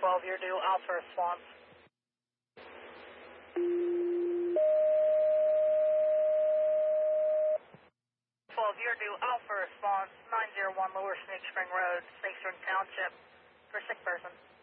12, your due Alpha response. 12, your due Alpha response, 901 Lower Snake Spring Road, Snake Spring Township, for sick person.